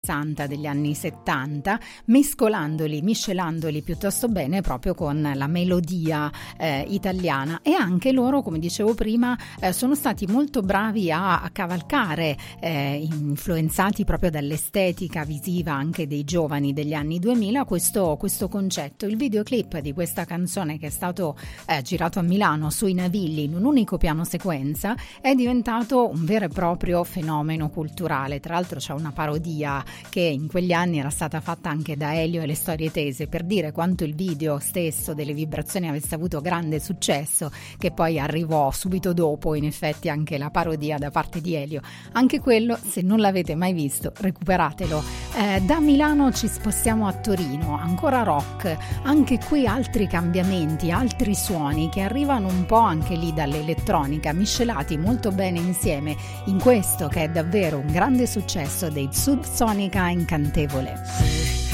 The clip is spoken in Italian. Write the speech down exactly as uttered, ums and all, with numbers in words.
sessanta, degli anni settanta, mescolandoli, miscelandoli piuttosto bene proprio con la melodia eh, italiana, e anche loro, come dicevo prima, eh, sono stati molto bravi a, a cavalcare, eh, influenzati proprio dall'estetica visiva anche dei giovani degli anni duemila, questo, questo concetto. Il videoclip di questa canzone, che è stato eh, girato a Milano sui Navigli in un unico piano sequenza, è diventato un vero e proprio fenomeno culturale. Tra l'altro c'è una parodia che in quegli anni era stata fatta anche da Elio e le Storie Tese, per dire quanto il video stesso delle vibrazioni avesse avuto grande successo, che poi arrivò subito dopo in effetti anche la parodia da parte di Elio. Anche quello, se non l'avete mai visto, recuperatelo. Eh, da Milano ci spostiamo a Torino, ancora rock, anche qui altri cambiamenti, altri suoni che arrivano un po' anche lì dall'elettronica, miscelati molto bene insieme in questo che è davvero un grande successo dei Subsonica Incantevole.